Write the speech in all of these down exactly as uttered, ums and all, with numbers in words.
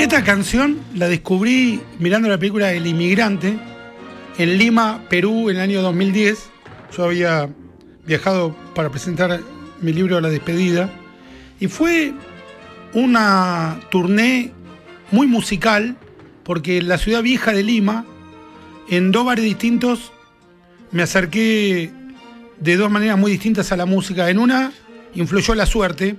Esta canción la descubrí mirando la película El Inmigrante en Lima, Perú, en el año dos mil diez. Yo había viajado para presentar mi libro La Despedida y fue una tournée muy musical porque en la ciudad vieja de Lima, en dos bares distintos, me acerqué de dos maneras muy distintas a la música. En una influyó la suerte.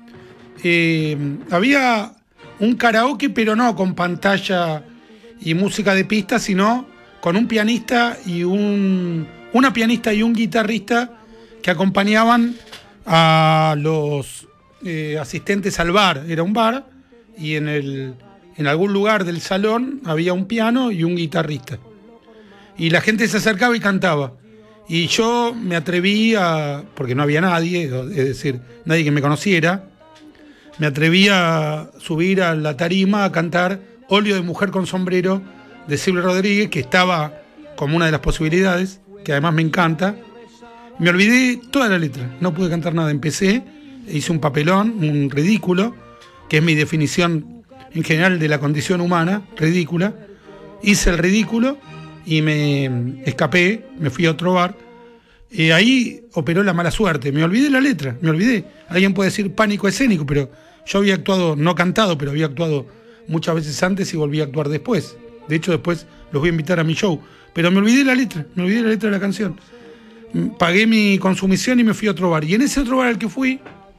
Eh, había un karaoke, pero no con pantalla y música de pista, sino con un pianista y un, una pianista y un guitarrista que acompañaban a los eh, asistentes al bar. Era un bar y en, el, en algún lugar del salón había un piano y un guitarrista. Y la gente se acercaba y cantaba. Y yo me atreví a, porque no había nadie, es decir, nadie que me conociera, me atreví a subir a la tarima a cantar Óleo de mujer con sombrero de Silvio Rodríguez, que estaba como una de las posibilidades, que además me encanta. Me olvidé toda la letra, no pude cantar nada. Empecé, hice un papelón, un ridículo, que es mi definición en general de la condición humana, ridícula. Hice el ridículo y me escapé, me fui a otro bar. Y ahí operó la mala suerte, me olvidé la letra, me olvidé. Alguien puede decir pánico escénico, pero yo había actuado, no cantado, pero había actuado muchas veces antes y volví a actuar después. De hecho, después los voy a invitar a mi show. Pero me olvidé la letra, me olvidé la letra de la canción. Pagué mi consumición y me fui a otro bar. Y en ese otro bar al que fui,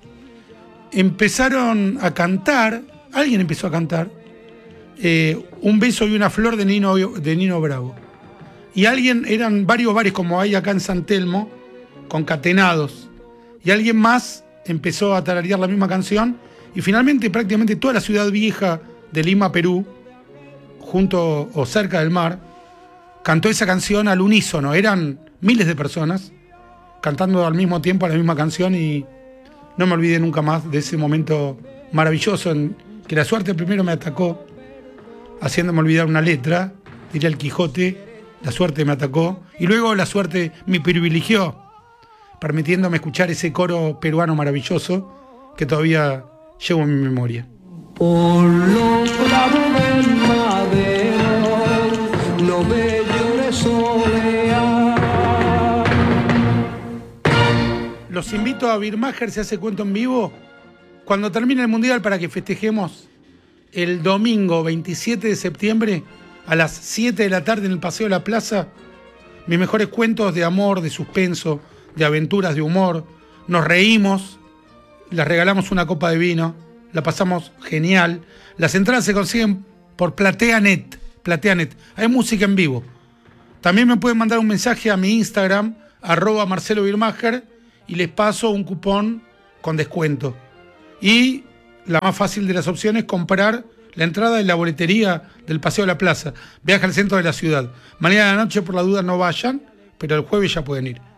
empezaron a cantar, alguien empezó a cantar, eh, Un beso y una flor de Nino, de Nino Bravo. Y alguien, eran varios bares como hay acá en San Telmo, concatenados. Y alguien más empezó a tararear la misma canción. Y finalmente prácticamente toda la ciudad vieja de Lima, Perú, junto o cerca del mar, cantó esa canción al unísono. Eran miles de personas cantando al mismo tiempo la misma canción y no me olvidé nunca más de ese momento maravilloso en que la suerte primero me atacó haciéndome olvidar una letra, diría el Quijote. La suerte me atacó y luego la suerte me privilegió, permitiéndome escuchar ese coro peruano maravilloso que todavía llevo en mi memoria. Por los bravos del madero, no me llores solear. Los invito a Birmacher Se Hace Cuento en Vivo cuando termine el Mundial para que festejemos el domingo veintisiete de septiembre a las siete de la tarde en el Paseo de la Plaza, mis mejores cuentos de amor, de suspenso, de aventuras, de humor. Nos reímos, les regalamos una copa de vino, la pasamos genial. Las entradas se consiguen por PlateaNet, PlateaNet. Hay música en vivo. También me pueden mandar un mensaje a mi Instagram, arroba Marcelo Birmacher, y les paso un cupón con descuento. Y la más fácil de las opciones, comprar la entrada en la boletería del Paseo de la Plaza. Viaja al centro de la ciudad. Mañana a la noche, por la duda, no vayan, pero el jueves ya pueden ir.